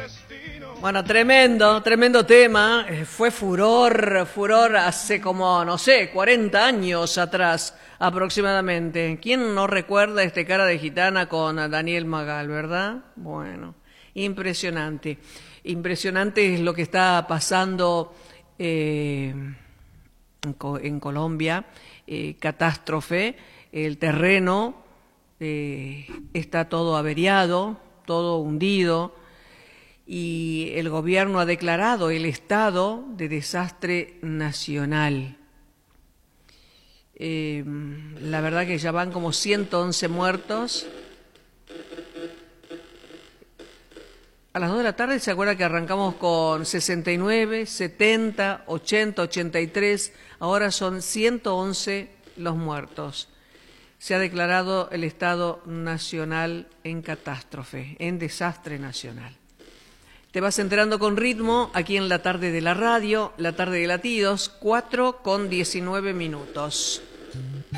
Bueno, tremendo tema. Fue furor hace como, no sé, 40 años atrás aproximadamente. ¿Quién no recuerda este Cara de Gitana con Daniel Magal, verdad? Bueno, impresionante. Impresionante es lo que está pasando en Colombia. Catástrofe, el terreno está todo averiado, todo hundido, y el gobierno ha declarado el estado de desastre nacional. La verdad que ya van como 111 muertos. A las 2 de la tarde, ¿se acuerda que arrancamos con 69, 70, 80, 83? Ahora son 111 los muertos. Se ha declarado el estado nacional en catástrofe, en desastre nacional. Te vas enterando con ritmo aquí en la tarde de la radio, la tarde de latidos, 4:19.